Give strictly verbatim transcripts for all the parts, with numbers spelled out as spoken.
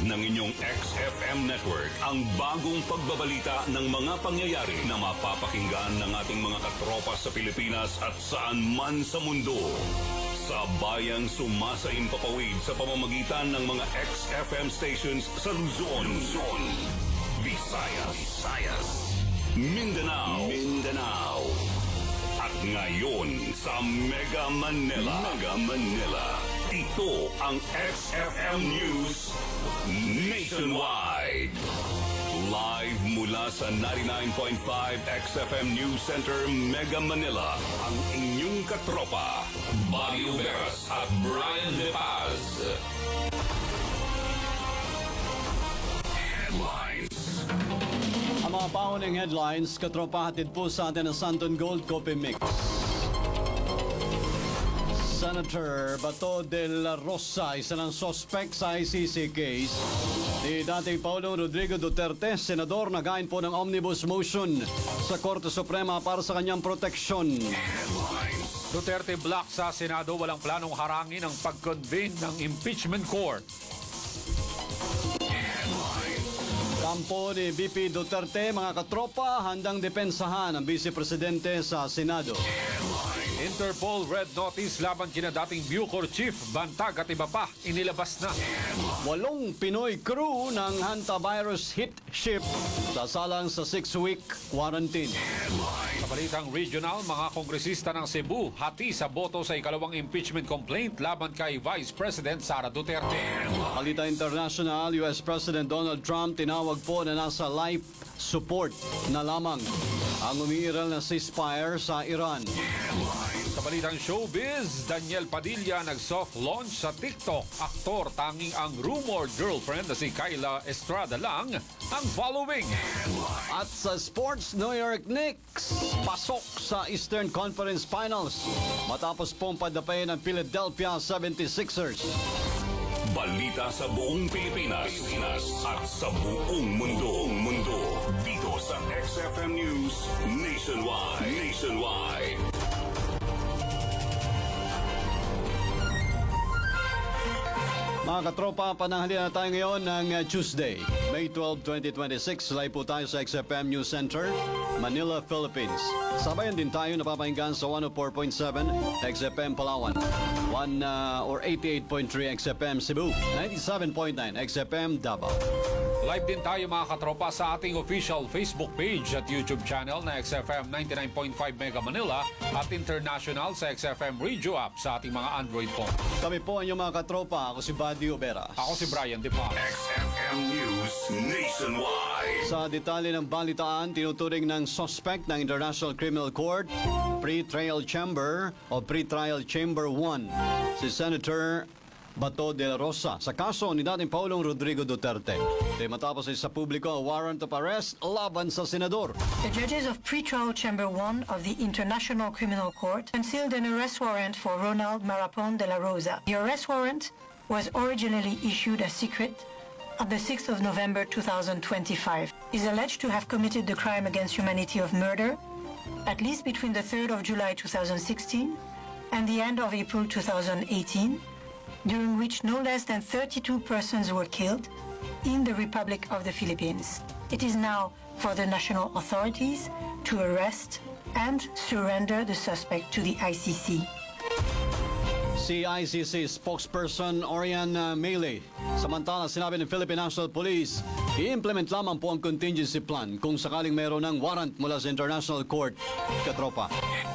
ng inyong X F M network, ang bagong pagbabalita ng mga pangyayari na mapapakinggan ng ating mga katropa sa Pilipinas at saan man sa mundo. Sa bayang sumasaing papawid sa pamamagitan ng mga X F M stations sa Luzon, Luzon, Visayas, Visayas, Mindanao, Mindanao, at ngayon sa Mega Manila, Mega Manila. Ito ang X F M News Nationwide. Live mula sa ninety-nine point five X F M News Center, Mega Manila, ang inyong katropa, Bobby Uberas at Brian De Paz. Headlines. Ang mga paunang headlines, katropa, hatid po sa atin ang Santon Gold Coffee Mix. Senator Bato de la Rosa, isa ng suspect sa I C C case ni dating Pangulong Rodrigo Duterte, senador, nagain po ng omnibus motion sa Korte Suprema para sa kanyang proteksyon. Duterte block sa Senado, walang planong harangin ang pag-convene ng impeachment court. Kampo ni V P Duterte, mga katropa, handang depensahan ang Vice Presidente sa Senado. Interpol red notice laban kina dating Bucor Chief, Bantag at iba pa, inilabas na. Walong Pinoy crew ng hantavirus hit ship sasalang sa six-week quarantine. Sa balitang regional, mga kongresista ng Cebu hati sa boto sa ikalawang impeachment complaint laban kay Vice President Sara Duterte. Balita international, U S President Donald Trump tinawag po na nasa life support na lamang ang umiiral na ceasefire sa Iran. Sa balitang showbiz, Daniel Padilla nag-soft launch sa TikTok. Aktor, tanging ang rumored girlfriend na si Kyla Estrada lang ang following. At sa sports, New York Knicks pasok sa Eastern Conference Finals matapos pong padapayin ng Philadelphia seventy-sixers. Balita sa buong Pilipinas, Pilipinas at sa buong mundo, mundo. Dito sa X F M News Nationwide, Nationwide. Mga katropa, pananghalian na tayo ngayon ng Tuesday, May twelfth, twenty twenty-six. Live po tayo sa X F M News Center, Manila, Philippines. Sabayan din tayo napapahinggan sa one oh four point seven X F M Palawan, one uh, or eighty-eight point three X F M Cebu, ninety-seven point nine X F M Davao. Live din tayo mga katropa sa ating official Facebook page at YouTube channel na X F M ninety-nine point five Mega Manila at international sa X F M Radio app sa ating mga Android phone. Kami po ang inyong mga katropa. Ako si Bobby Uberas. Ako si Brian De Paz. X F M News Nationwide. Sa detalye ng balitaan, tinuturing ng suspect ng International Criminal Court, Pre-Trial Chamber o Pre-Trial Chamber one, si Senator Bato de la Rosa sa kaso ni dating Pangulong Rodrigo Duterte. Di matapos ay sa publiko ang warrant of arrest laban sa senador. The judges of Pre-Trial Chamber one of the International Criminal Court concealed an arrest warrant for Ronald Marapon de la Rosa. The arrest warrant was originally issued as secret on the sixth of November two thousand twenty-five. He is alleged to have committed the crime against humanity of murder at least between the third of July two thousand sixteen and the end of April two thousand eighteen, during which no less than thirty-two persons were killed in the Republic of the Philippines. It is now for the national authorities to arrest and surrender the suspect to the I C C. Si I C C spokesperson Orian uh, Melee, samantala sinabi ng Philippine National Police, i-implement lamang po ang contingency plan kung sakaling mayroon ng warrant mula sa International Court. Katropa.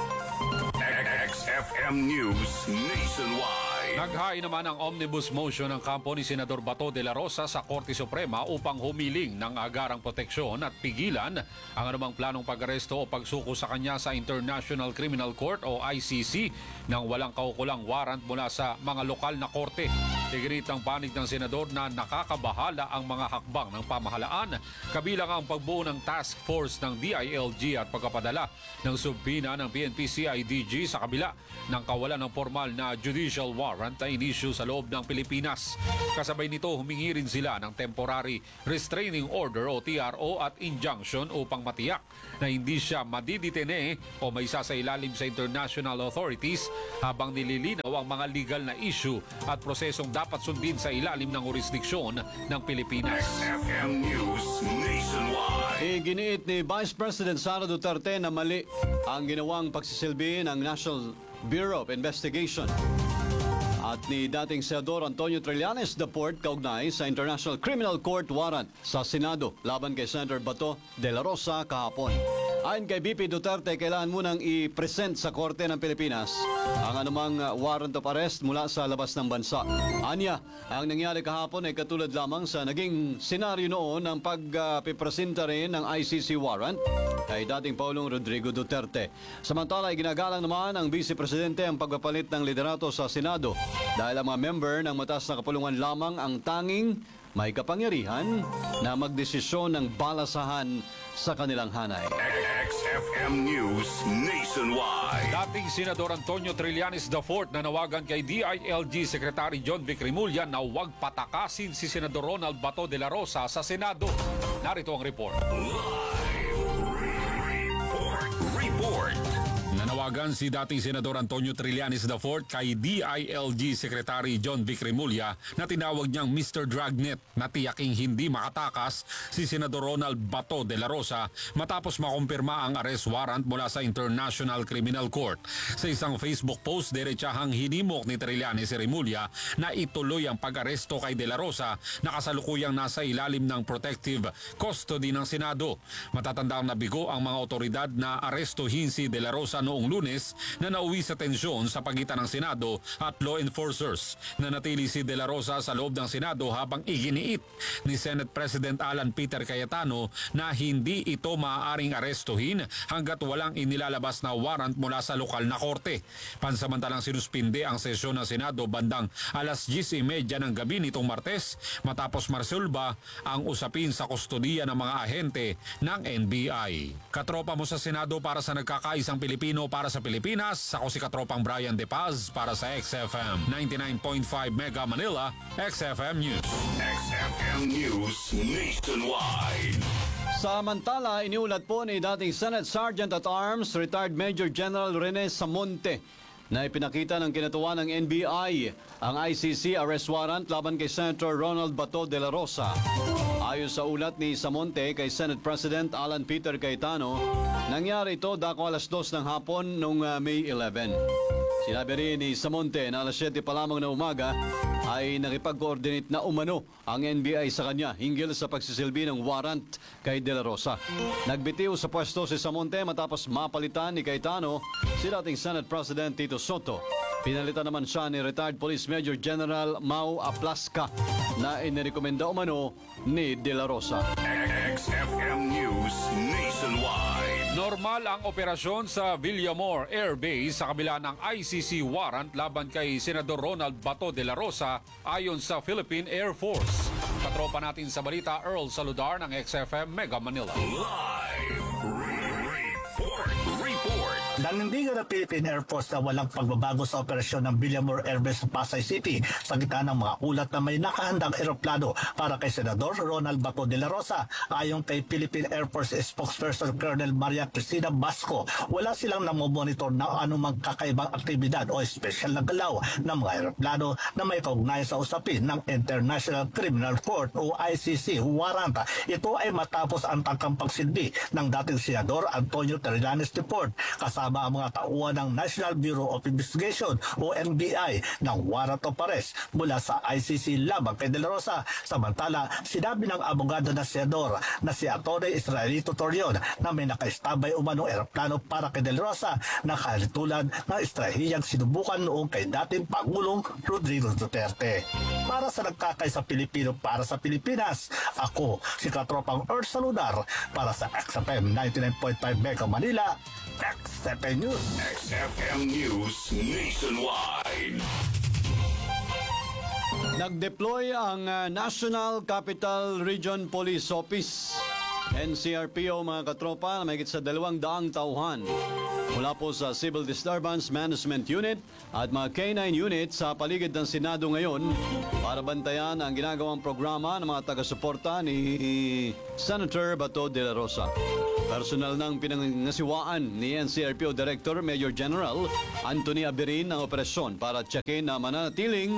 X F M News Nationwide. Naghain naman ang omnibus motion ng kampo ni Senador Bato de la Rosa sa Korte Suprema upang humiling ng agarang proteksyon at pigilan ang anumang planong pag-aresto o pagsuko sa kanya sa International Criminal Court o I C C nang walang kaukulang warrant mula sa mga lokal na korte. Iginit ng panig ng senador na nakakabahala ang mga hakbang ng pamahalaan, kabilang ang pagbuo ng task force ng D I L G at pagkapadala ng subpina ng P N P C I D G sa kabila ng kawalan ng formal na judicial warrant na inisyu sa loob ng Pilipinas. Kasabay nito, humingi rin sila ng temporary restraining order o T R O at injunction upang matiyak na hindi siya madiditene o may sasailalim sa international authorities habang nililinaw ang mga legal na issue at prosesong dapat sundin sa ilalim ng jurisdiksyon ng Pilipinas. X F M News Nationwide. Iginiit ni Vice President Sara Duterte na mali ang ginawang pagsisilbi ng National Bureau of Investigation at ni dating Senador Antonio Trillanes the Fourth kaugnay sa International Criminal Court warrant sa Senado laban kay Senator Bato de la Rosa kahapon. Ayon kay B P Duterte, kailangan munang i-present sa Korte ng Pilipinas ang anumang uh, warrant of arrest mula sa labas ng bansa. Anya, ang nangyari kahapon ay katulad lamang sa naging senaryo noon ng pagpipresenta rin ng I C C warrant kay dating Pangulong Rodrigo Duterte. Samantala, ginagalang naman ng Vice Presidente ang pagpapalit ng liderato sa Senado dahil ang mga member ng mataas na kapulungan lamang ang tanging may kapangyarihan na magdesisyon ng balasahan sa kanilang hanay. X F M News Nationwide. Dating Senador Antonio Trillanes the Fourth nanawagan kay D I L G Secretary John Vic Rimulya na huwag patakasin si Senador Ronald Bato de la Rosa sa Senado. Narito ang report. Report. Report. Nanawagan si dating Senador Antonio Trillanes the Fourth kay D I L G Secretary John Vic Rimulya na tinawag niyang Mister Dragnet na tiyaking hindi makatakas si Senador Ronald Bato de la Rosa matapos makumpirma ang arrest warrant mula sa International Criminal Court. Sa isang Facebook post, diretsahang hinimok ni Trillanes si Rimulya na ituloy ang pag-aresto kay de la Rosa na kasalukuyang nasa ilalim ng protective custody ng Senado. Matatandang nabigo ang mga otoridad na arestuhin si de la Rosa noong Lunes na nauwi sa tensyon sa pagitan ng Senado at law enforcers. Nanatili si De La Rosa sa loob ng Senado habang iginiit ni Senate President Alan Peter Cayetano na hindi ito maaaring arestuhin hanggat walang inilalabas na warrant mula sa lokal na korte. Pansamantalang sinuspinde ang sesyon ng Senado bandang alas diyes y media ng gabi nitong Martes matapos marsulba ang usapin sa kustodiya ng mga ahente ng N B I. Katropa mo sa Senado para sa nagkakaisang Pilipino para sa Pilipinas, ako si Katropang Brian De Paz para sa X F M ninety-nine point five Mega Manila, X F M News. X F M News Nationwide. Samantala, iniulat po ni dating Senate Sergeant at Arms, retired Major General Rene Samonte, na ipinakita ng kinatuwa ng N B I ang I C C arrest warrant laban kay Senator Ronald Bato de la Rosa. Ayon sa ulat ni Samonte kay Senate President Alan Peter Cayetano, nangyari ito dako alas dos ng hapon noong uh, May eleven. Sinabi rin ni Samonte na alas siyete pa lamang na umaga ay nakipag-coordinate na umano ang N B I sa kanya hinggil sa pagsisilbi ng warrant kay De La Rosa. Nagbitiw sa pwesto si Samonte matapos mapalitan ni Cayetano si dating Senate President Tito Soto. Pinalitan naman siya ni retired Police Major General Mau Aplasca na inirekomenda umano ni De La Rosa. X F M News Nationwide. Normal ang operasyon sa Villamor Air Base sa kabila ng I C C warrant laban kay Senador Ronald Bato de la Rosa ayon sa Philippine Air Force. Katropa natin sa balita, Earl Saludar ng X F M Mega Manila. Live report. Report. Nanindigan ng Philippine Air Force na walang pagbabago sa operasyon ng Villamor Air Base sa Pasay City sa gitna ng mga ulat na may nakahandang eroplano para kay Senador Ronald Bato de la Rosa. Ayon kay Philippine Air Force spokesperson Colonel Maria Cristina Basco, wala silang namomonitor na anumang kakaibang aktibidad o espesyal na galaw ng mga eroplano na may kaugnay sa usapin ng International Criminal Court o I C C warrant. Ito ay matapos ang tangkang pagsilbi ng dating Senador Antonio Trillanes the Fourth kasama ang mga tauhan ng National Bureau of Investigation o N B I ng warrant of arrest mula sa I C C laban kay De La Rosa. Samantala, sinabi ng abogado na senador na si Atty. Israelito Torion na may nakaistabay umanong eroplano para kay De La Rosa na kalitulan ng estrahiyang sinubukan noong kay dating Pangulong Rodrigo Duterte. Para sa nagkakaisa Pilipino para sa Pilipinas, ako si Katropang Earth Saludar para sa X F M ninety-nine point five Mega Manila, X F M News. X F M News Nationwide. Nag-deploy ang uh, National Capital Region Police Office, N C R P O mga katropa, na mahigit sa dalawang daang tauhan mula po sa Civil Disturbance Management Unit at mga K nine unit sa paligid ng Senado ngayon para bantayan ang ginagawang programa ng mga taga-suporta ni Senator Bato de la Rosa. Personal ng pinangasiwaan ni N C R P O Director Major General Anthony Aberin ang operasyon para tsakin na mananatiling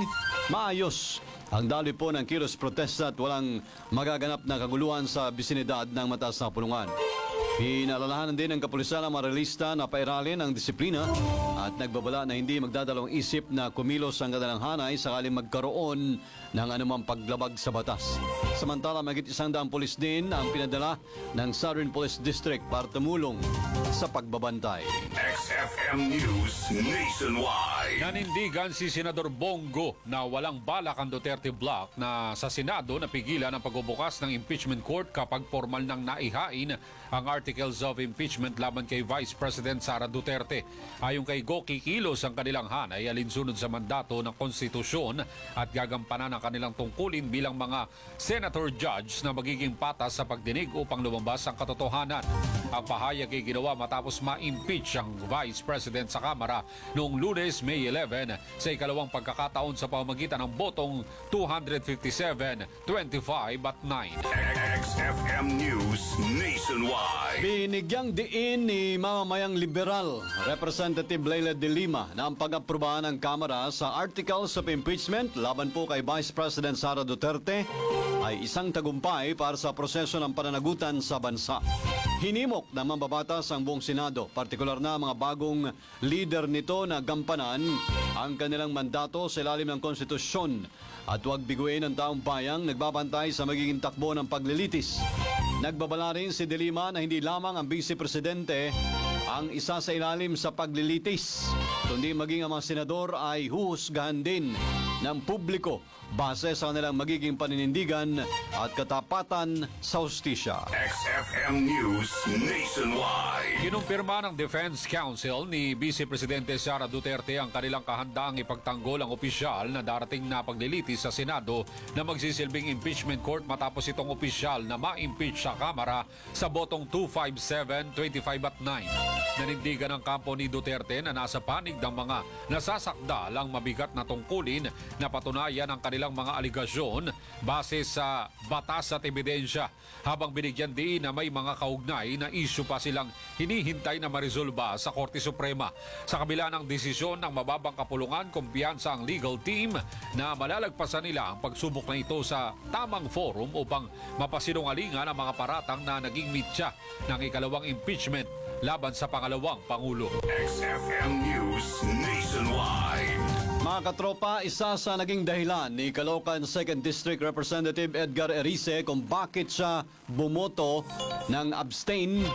maayos ang daloy po ng kilos protesta at walang magaganap na kaguluhan sa bisinidad ng mataas na pulungan. Pinalalahanan din ng kapulisan ang mga realista na pairalin ang disiplina at nagbabala na hindi magdadalawang isip na kumilos ang kanilang hanay sakaling magkaroon ng anumang paglabag sa batas. Samantala, magit isang daang pulis din ang pinadala ng Southern Police District para tumulong sa pagbabantay. X F M News Nationwide. Nanindigan si Senador Bongo na walang balak ang Duterte Bloc na sa Senado napigilan ang pagbubukas ng impeachment court kapag formal nang naihain ang articles of impeachment laban kay Vice President Sara Duterte. Ayon kay Go, kikilos ang kanilang hanay alinsunod sa mandato ng konstitusyon at gagampanan ang kanilang tungkulin bilang mga senator judge na magiging patas sa pagdinig upang lumabas ang katotohanan. Ang pahayag ay ginawa matapos ma-impeach ang Vice President sa Kamara noong Lunes, May eleven sa ikalawang pagkakataon sa pamamagitan ng botong two fifty-seven twenty-five at nine. X F M News Nationwide. Binigyang diin ni mamamayang liberal, Representative Leila de Lima, na ang pag-aprobahan ng Kamara sa Articles of Impeachment laban po kay Vice President Sara Duterte ay isang tagumpay para sa proseso ng pananagutan sa bansa. Hinimok na mambabatas ang buong Senado, partikular na mga bagong leader nito na gampanan ang kanilang mandato sa ilalim ng konstitusyon at huwag biguin ang taong bayang nagbabantay sa magiging takbo ng paglilitis. Nagbabala rin si De Lima na hindi lamang ang Vice Presidente ang isa sa ilalim sa paglilitis, kundi maging ang mga senador ay huhusgahan din ng publiko base sa kanilang magiging paninindigan at katapatan sa hustisya. X F M News Nationwide. Kinumpirma ng Defense Council ni Vice Presidente Sara Duterte ang kanilang kahandaang ipagtanggol ang opisyal na darating na paglilitis sa Senado na magsisilbing impeachment court matapos itong opisyal na ma-impeach sa Kamara sa botong two fifty-seven twenty-five at nine. Nanindigan ng kampo ni Duterte na nasa panig ng mga nasasakdal ang mabigat na tungkulin na patunayan ang kanilang mga aligasyon base sa batas at ebidensya, habang binigyan din na may mga kaugnay na isyu pa silang hinihintay na maresolba sa Korte Suprema. Sa kabila ng desisyon ng mababang kapulungan, kumpiyansa ang legal team na malalagpasan nila ang pagsubok na ito sa tamang forum upang mapasinungalingan ang mga paratang na naging mitya ng ikalawang impeachment laban sa pangalawang Pangulo. X F M News Nationwide. Mga katropa, isa sa naging dahilan ni Caloocan second District Representative Edgar Erice kung bakit siya bumoto ng abstain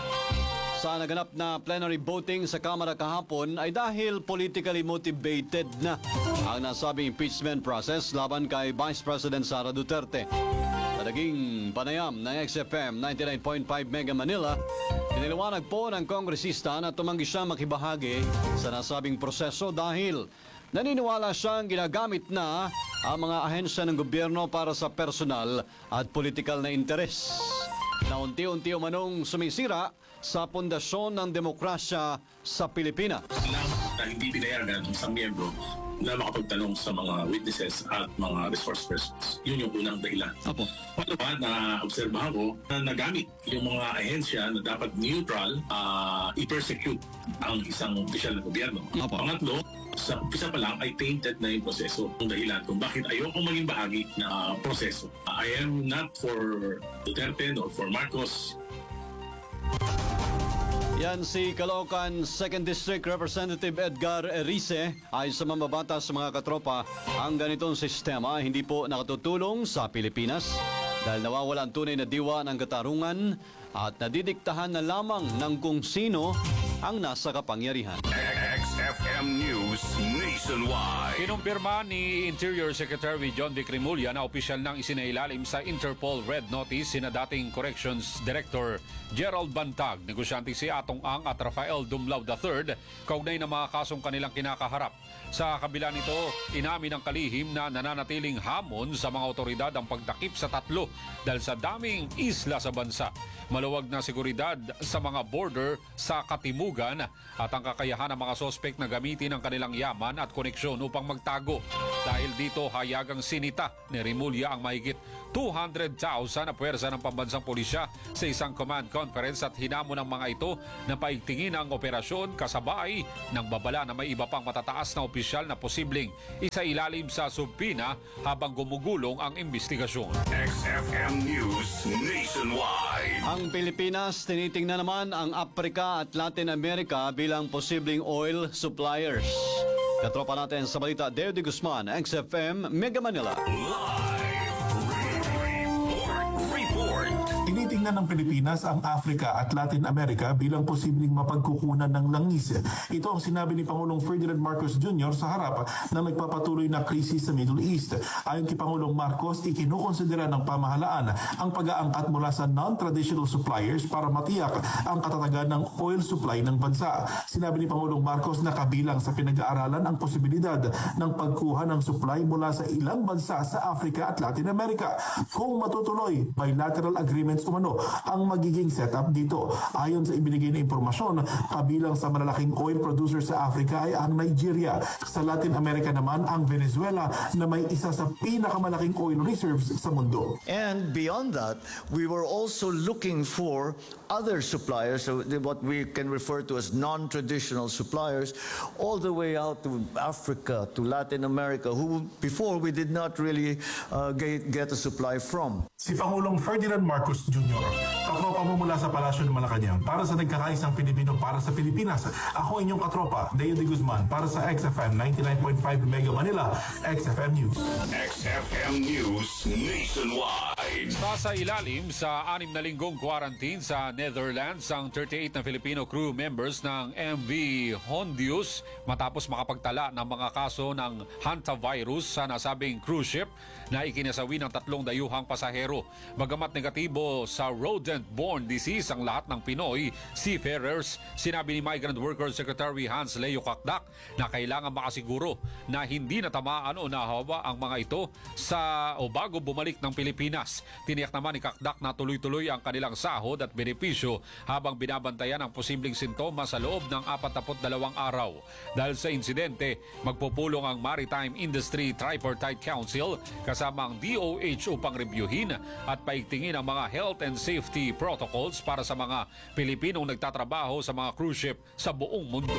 sa naganap na plenary voting sa Kamara kahapon ay dahil politically motivated na ang nasabing impeachment process laban kay Vice President Sara Duterte. Sa naging panayam ng X F M ninety-nine point five Mega Manila, iniliwanag po ng kongresista na tumanggi siya makibahagi sa nasabing proseso dahil naniniwala siyang ginagamit na ang mga ahensya ng gobyerno para sa personal at politikal na interes na unti-unti umanong sumisira sa pundasyon ng demokrasya sa Pilipinas. Na hindi pinayagan ng isang miyembro na makapagtanong sa mga witnesses at mga resource persons. Yun yung unang dahilan. Apo. Pangalawa, na-obserbahan ko na nagamit yung mga ahensya na dapat neutral uh, i-persecute ang isang opisyal ng gobyerno. Apo. Pangatlo, sa umpisa pa lang ay tainted na yung proseso. Ang dahilan kung bakit ayokong maging bahagi na proseso. I am not for Duterte nor for Marcos. Yan si Caloocan second District Representative Edgar Erice. Ay sa mambabatas sa mga katropa, ang ganitong sistema hindi po nakatutulong sa Pilipinas dahil nawawala ang tunay na diwa ng katarungan at nadidiktahan na lamang ng kung sino ang nasa kapangyarihan. X F M News Nationwide. Kinumpirma ni Interior Secretary John Vic Rimulya na opisyal nang isinailalim sa Interpol Red Notice sina dating Corrections Director Gerald Bantag, negosyante si Atong Ang at Rafael Dumlao the third, kaugnay ng mga kasong kanilang kinakaharap. Sa kabila nito, inamin ng kalihim na nananatiling hamon sa mga otoridad ang pagtakip sa tatlo dahil sa daming isla sa bansa. maluwag na seguridad sa mga border sa katimugan at ang kakayahan ng mga sospek na gamitin ang kanilang yaman at koneksyon upang magtago. Dahil dito hayagang sinita ni Rimulya ang mahigit two hundred thousand na puwersa ng pambansang pulisya sa isang command conference at hinamon ng mga ito na paigtingin ang operasyon kasabay ng babala na may iba pang matataas na opisyal na posibleng isailalim sa subpina habang gumugulong ang investigasyon. X F M News Nationwide. Ang Pilipinas tinitingnan naman ang Africa at Latin America bilang posibleng oil suppliers. Katropa natin sa balita, Deo de Guzman, X F M, Mega Manila. Live report. Report. Tinitingnan ng Pilipinas ang Africa at Latin America bilang posibleng mapagkukunan ng langis. Ito ang sinabi ni Pangulong Ferdinand Marcos Junior sa harap ng nagpapatuloy na krisis sa Middle East. Ayon kay Pangulong Marcos, ikinukonsidera ng pamahalaan ang pag-aangkat mula sa non-traditional suppliers para matiyak ang katatagan ng oil supply ng bansa. Sinabi ni Pangulong Marcos na kabilang sa pinag-aaralan ang posibilidad ng pagkuha ng supply mula sa ilang bansa sa Africa at Latin America. Kung matutuloy, bilateral agreements umano ang magiging setup dito. Ayon sa ibinigay na impormasyon, kabilang sa malalaking oil producer sa Africa ay ang Nigeria. Sa Latin America naman ang Venezuela na may isa sa pinakamalaking oil reserves sa mundo. And beyond that, we were also looking for other suppliers, so what we can refer to as non-traditional suppliers, all the way out to Africa, to Latin America, who before we did not really uh, get, get a supply from. Si Pangulong Ferdinand Marcos Junior, katropa mo mula sa Palasyo ng Malacanang para sa nagkakaisang Pilipino para sa Pilipinas. Ako inyong katropa, Deo de Guzman, para sa X F M ninety-nine point five Mega Manila, X F M News. X F M News Nationwide. Nasa ilalim sa anim na linggong quarantine sa Netherlands ang thirty-eight na Filipino crew members ng M V Hondius matapos makapagtala ng mga kaso ng hantavirus sa nasabing cruise ship na ikinasawi ng tatlong dayuhang pasahero. Bagamat negatibo sa rodent-borne disease ang lahat ng Pinoy seafarers, sinabi ni Migrant Workers Secretary Hans Leo Kakdak na kailangan makasiguro na hindi natamaan o nahawa ang mga ito sa o bago bumalik ng Pilipinas. Tiniyak naman ni Kakdak na tuloy-tuloy ang kanilang sahod at benepisyo habang binabantayan ang posibleng sintomas sa loob ng forty-two araw. Dahil sa insidente, magpupulong ang Maritime Industry Tripartite Council kasama ang D O H upang reviewin at paigtingin ang mga health and safety protocols para sa mga Pilipinong nagtatrabaho sa mga cruise ship sa buong mundo.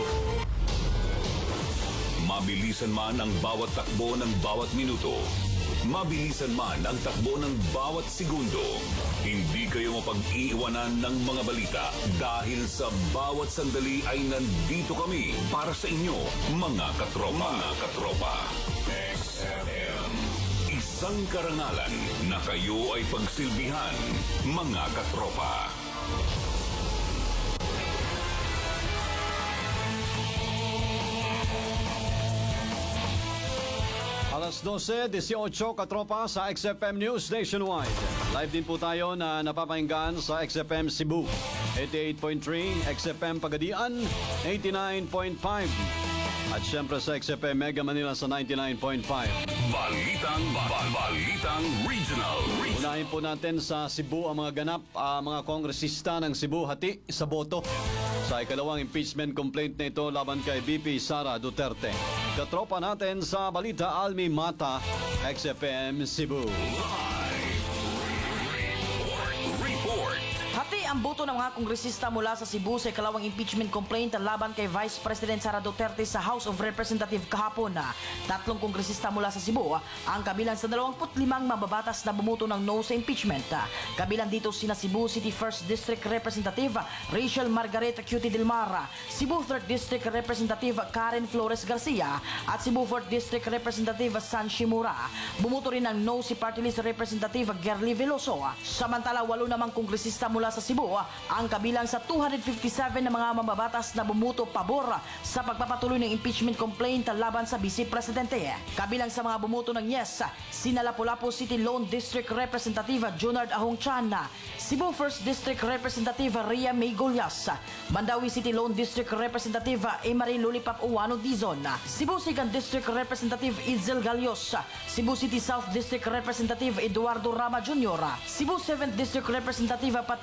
Mabilisan man ang bawat takbo ng bawat minuto. Mabilisan man ang takbo ng bawat segundo. Hindi kayo mapag-iiwanan ng mga balita dahil sa bawat sandali ay nandito kami para sa inyo, mga katropa. Mga katropa. X F M. Isang karangalan na kayo ay pagsilbihan, mga katropa. Alas twelve eighteen katropa sa X F M News Nationwide. Live din po tayo na napapahinggan sa X F M Cebu, eighty-eight point three, X F M Pagadian, eighty-nine point five. At syempre sa X F M Mega Manila sa ninety-nine point five. Balitang, bal- balitang regional. regional. Unahin po natin sa Cebu ang mga ganap, uh, mga kongresista ng Cebu hati sa boto sa ikalawang impeachment complaint na ito laban kay V P Sara Duterte. Katropa natin sa balita, Almi Mata, X F M Cebu. Live report. report. Hati ang boto ng mga kongresista mula sa Cebu sa ikalawang impeachment complaint laban kay Vice President Sara Duterte sa House of Representatives kahapon. Tatlong kongresista mula sa Cebu ang kabilang sa dalawampu't limang mababatas na bumuto ng no sa impeachment. Kabilang dito sina Cebu City first District Representative Rachel Margareta Cutie Del Mar, Cebu third District Representative Karen Flores Garcia at Cebu fourth District Representative San Shimura. Bumuto rin ng no si Party List Representative Gerly Veloso. Samantala, walo namang kongresista mula sa Cebu ang kabilang sa two hundred fifty-seven na mga mababatas na bumuto pabor sa pagpapatuloy ng impeachment complaint laban sa Vice Presidente. Kabilang sa mga bumuto ng yes, sina Lapu-Lapu City Lone District Representative Junard Ahong Chan, Cebu first District Representative Ria May Golias, Mandawi City Lone District Representative Emery Lulipap Uwano Dizon, Cebu second District Representative Itzel Galios, Cebu City South District Representative Eduardo Rama Junior, Cebu seventh District Representative Patricia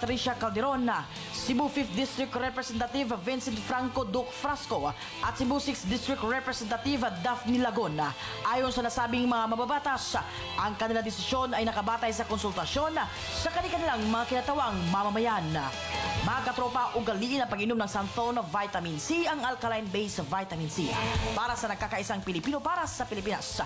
Patricia Calderon, Cebu fifth District Representative Vincent Franco Duc Frasco at Cebu sixth District Representative Daphne Lagon. Ayon sa nasabing mga mababatas, ang kanila desisyon ay nakabatay sa konsultasyon sa kanilang mga kinatawang mamamayan. Mga katropa, ugaliin ang pag-inom ng Santhon Vitamin C, ang alkaline-based vitamin C. Para sa nagkakaisang Pilipino, para sa Pilipinas.